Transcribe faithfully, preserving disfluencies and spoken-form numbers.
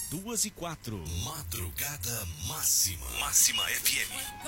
duas e quatro. Madrugada Máxima. Máxima F M.